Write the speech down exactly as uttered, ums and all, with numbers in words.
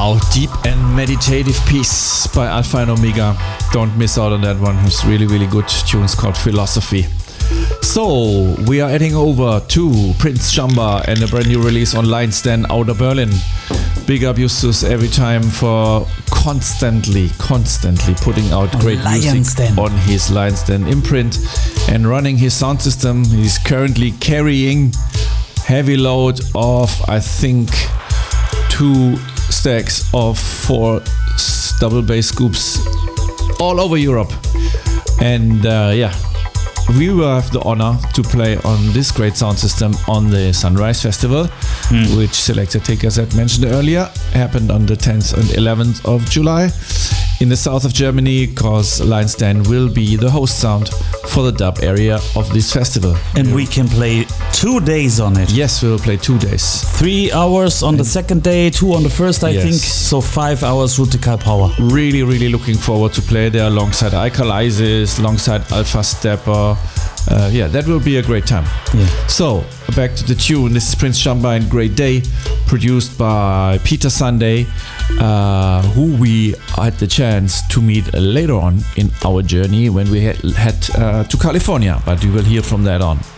Now, deep and meditative piece by Alpha and Omega. Don't miss out on that one. It's really, really good. Tunes called Philosophy. So, we are heading over to Prince Jamba and a brand new release on Lion's Den, Outer Berlin. Big up Justus every time for constantly, constantly putting out on great Lion's music Den. on his Lion's Den imprint and running his sound system. He's currently carrying heavy load of, I think, two stacks of four double bass scoops all over Europe. And uh, yeah, we will have the honor to play on this great sound system on the Sunrise Festival, mm. which Selector Takers had mentioned earlier, happened on the tenth and eleventh of July in the south of Germany, because Lion's Den will be the host sound for the dub area of this festival. And yeah. we can play two days on it. Yes, we will play two days. Three hours on and the second day, two on the first, I yes. think. So five hours Rutikal power. Really, really looking forward to play there alongside Alkalizis, alongside Alpha Stepper. Uh, yeah, that will be a great time. Yeah. So, back to the tune. This is Prince Jamba and Great Day, produced by Peter Sunday, uh, who we had the chance to meet later on in our journey when we had, had uh, to California, but we will hear from that on.